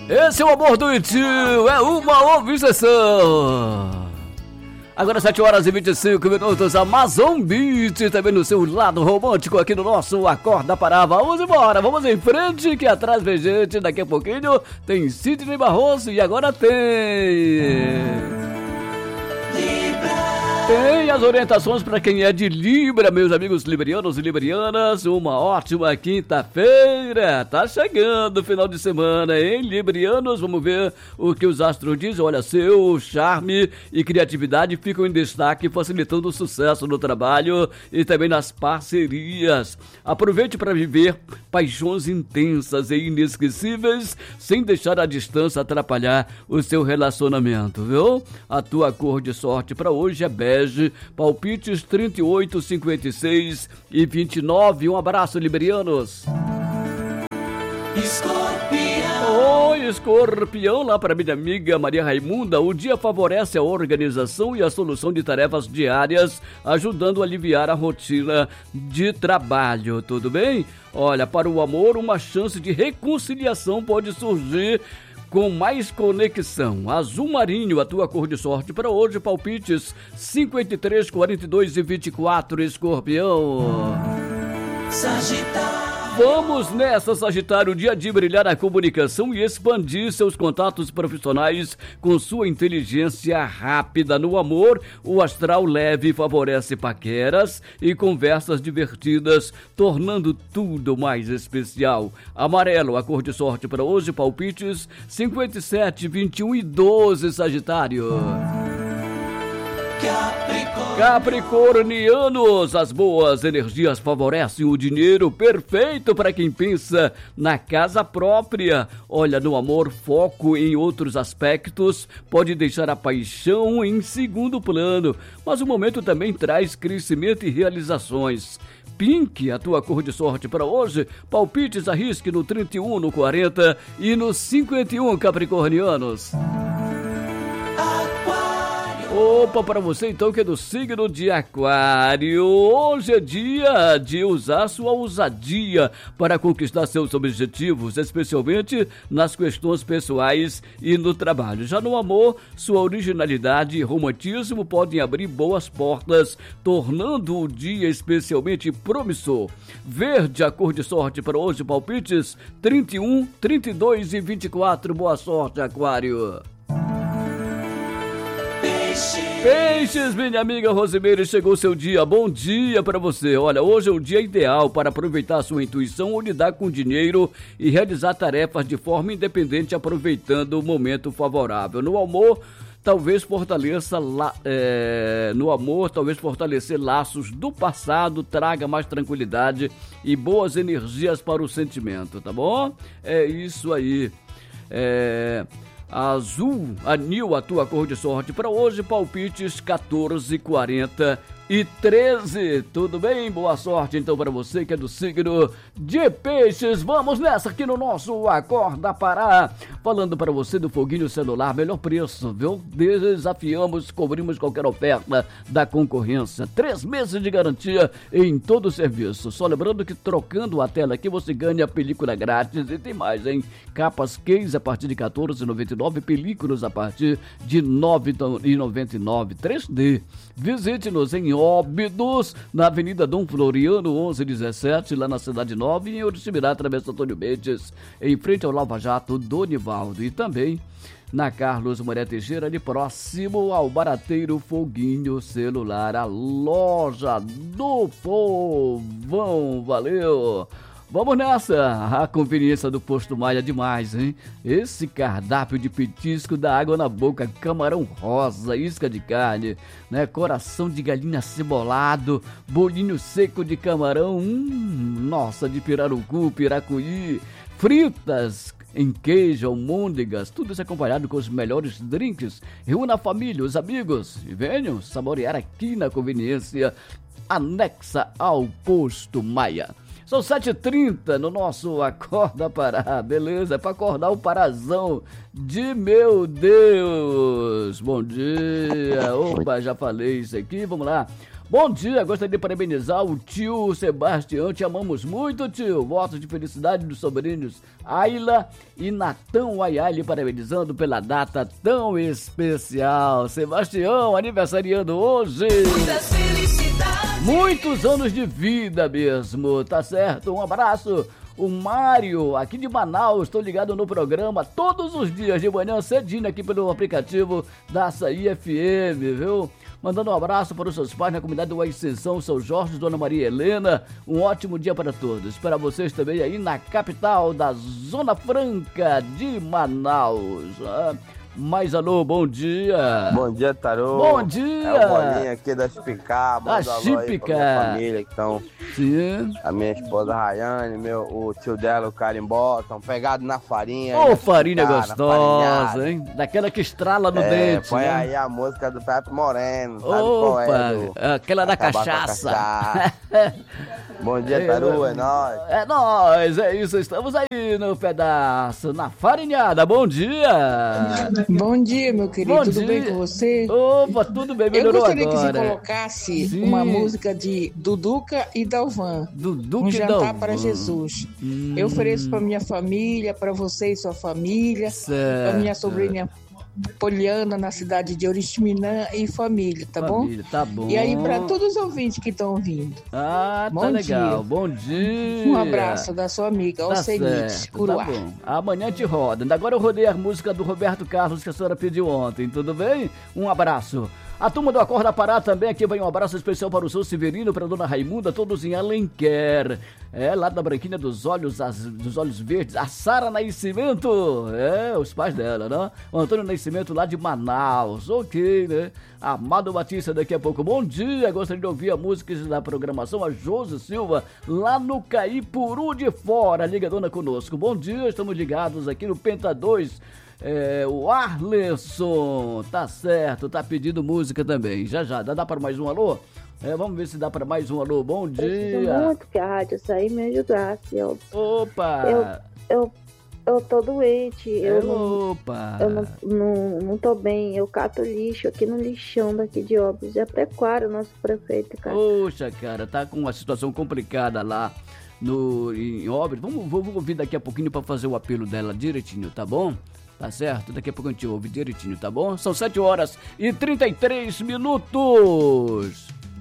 Esse é o amor do tio, é uma obsessão. Agora 7 horas e 25 minutos, Amazon Beat, também no seu lado romântico aqui no nosso Acorda Pará. Vamos embora, vamos em frente, que atrás vem gente, daqui a pouquinho tem Sidney Barroso e agora tem as orientações para quem é de Libra, meus amigos librianos e librianas. Uma ótima quinta-feira, tá chegando o final de semana, hein, librianos? Vamos ver o que os astros dizem. Olha, seu charme e criatividade ficam em destaque, facilitando o sucesso no trabalho e também nas parcerias. Aproveite para viver paixões intensas e inesquecíveis, sem deixar a distância atrapalhar o seu relacionamento, viu? A tua cor de sorte para hoje é bege, palpites 38, 56 e 29. Um abraço, librianos. Escorpião, lá para minha amiga Maria Raimunda, o dia favorece a organização e a solução de tarefas diárias, ajudando a aliviar a rotina de trabalho, tudo bem? Olha, para o amor, uma chance de reconciliação pode surgir com mais conexão. Azul marinho, a tua cor de sorte para hoje, palpites 53, 42 e 24, Escorpião. Sagitário. Vamos nessa, Sagitário, dia de brilhar a comunicação e expandir seus contatos profissionais com sua inteligência rápida. No amor, o astral leve favorece paqueras e conversas divertidas, tornando tudo mais especial. Amarelo, a cor de sorte para hoje, palpites 57, 21 e 12, Sagitário. Capricornianos, as boas energias favorecem o dinheiro, perfeito para quem pensa na casa própria. Olha, no amor, foco em outros aspectos pode deixar a paixão em segundo plano, mas o momento também traz crescimento e realizações. Pink, a tua cor de sorte para hoje, palpites, arrisque no 31, no 40 e no 51, Capricornianos. Opa, para você então que é do signo de Aquário, hoje é dia de usar sua ousadia para conquistar seus objetivos, especialmente nas questões pessoais e no trabalho. Já no amor, sua originalidade e romantismo podem abrir boas portas, tornando o dia especialmente promissor. Verde, a cor de sorte para hoje, palpites 31, 32 e 24. Boa sorte, Aquário. Peixes, minha amiga Rosimeire, chegou seu dia, bom dia para você. Olha, hoje é o dia ideal para aproveitar a sua intuição ou lidar com dinheiro e realizar tarefas de forma independente, aproveitando o momento favorável. No amor, talvez fortalecer laços do passado, traga mais tranquilidade e boas energias para o sentimento, tá bom? É isso aí. Azul, anil, a tua cor de sorte para hoje, palpites 14, 40 e 13. Tudo bem? Boa sorte então para você que é do signo de Peixes. Vamos nessa aqui no nosso Acorda Pará, falando para você do foguinho celular, melhor preço, viu? Desafiamos, cobrimos qualquer oferta da concorrência. 3 meses de garantia em todo o serviço. Só lembrando que trocando a tela aqui você ganha película grátis e tem mais, hein? Capas case a partir de R$14,99, películas a partir de R$9,99, 3D. Visite-nos em Óbidos, na Avenida Dom Floriano, 1117, lá na Cidade Nova, e em Oriximiná, Travessa Antônio Mendes, em frente ao Lava Jato do Nivaldo. E também na Carlos Maria Teixeira, ali próximo ao Barateiro Foguinho Celular, a loja do povão. Valeu! Vamos nessa! A conveniência do Posto Maia é demais, hein? Esse cardápio de petisco dá água na boca, camarão rosa, isca de carne, né? Coração de galinha cebolado, bolinho seco de camarão, nossa, de pirarucu, piracuí, fritas em queijo, almôndegas, tudo isso acompanhado com os melhores drinks. Reúna a família, os amigos e venham saborear aqui na conveniência anexa ao Posto Maia. São 7h30 no nosso Acorda Pará, beleza? É para acordar o Parazão de meu Deus. Bom dia. Opa, já falei isso aqui, vamos lá. Bom dia, gostaria de parabenizar o tio Sebastião, te amamos muito, tio. Votos de felicidade dos sobrinhos Ayla e Natão Ayali, parabenizando pela data tão especial. Sebastião, aniversariando hoje. Muitas felicidades. Muitos anos de vida mesmo, tá certo? Um abraço. O Mário, aqui de Manaus, estou ligado no programa todos os dias de manhã cedinho aqui pelo aplicativo da Açaí FM, viu? Mandando um abraço para os seus pais na comunidade do Ascensão, São Jorge, Dona Maria Helena. Um ótimo dia para todos. Para vocês também aí na capital da Zona Franca de Manaus. Mais alô, bom dia. Bom dia, Tarô. Bom dia. É o Bolinha aqui da Chipicá. Da Chipicá. Minha família que estão. Sim. A minha esposa Rayane, o tio dela, o Carimbó, estão pegados na farinha. Ô, farinha gostosa, hein? Daquela que estrala no dente. Põe né? Aí a música do Pepe Moreno, sabe Opa, qual é? aquela da cachaça. Bom dia, Taru, é nóis. É nóis, é isso, estamos aí no pedaço, na farinhada, bom dia. Bom dia, meu querido, Bom tudo dia. bem com você? Opa, tudo bem, melhorou agora. Eu gostaria agora. que você colocasse Sim. uma música de Duduca e Dalvan, Duduca um e jantar Dalvan. para Jesus. Eu ofereço para minha família, para você e sua família, para minha sobrinha Poliana, na cidade de Oriximiná e família, tá Família, bom? tá bom. E aí para todos os ouvintes que estão ouvindo. Ah, tá Bom legal, dia. bom dia. Um abraço da sua amiga, Tá Alcenite certo, Curuá. tá bom. Amanhã te roda. Agora eu rodei a música do Roberto Carlos que a senhora pediu ontem, tudo bem? Um abraço. A turma do Acorda Pará também, aqui vai um abraço especial para o seu Severino, para a dona Raimunda, todos em Alenquer. Lá da Branquinha dos Olhos Verdes, a Sara Nascimento, os pais dela, né? O Antônio Nascimento lá de Manaus, ok, né? Amado Batista daqui a pouco, bom dia, gostaria de ouvir a música da programação, a Josi Silva, lá no Caipuru de Fora, ligadona conosco. Bom dia, estamos ligados aqui no Penta 2. O Arleson, tá certo, tá pedindo música também. Já, dá para mais um alô? Vamos ver se dá para mais um alô. Bom dia. Preciso muito que a rádio Açaí me ajudasse. Opa! Eu tô doente. Opa! Eu não tô bem. Eu cato lixo aqui no lixão daqui de Óbidos. É precário o nosso prefeito, cara. Poxa, cara, tá com uma situação complicada lá em Óbidos. Vamos ouvir daqui a pouquinho para fazer o apelo dela direitinho, tá bom? Tá certo? Daqui a pouco a gente ouve direitinho, tá bom? São 7 horas e 33 minutos.